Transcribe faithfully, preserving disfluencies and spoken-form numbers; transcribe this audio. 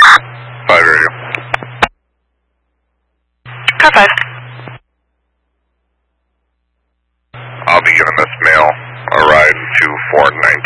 five radio. Car five. I'll be giving this male a ride to four ninety.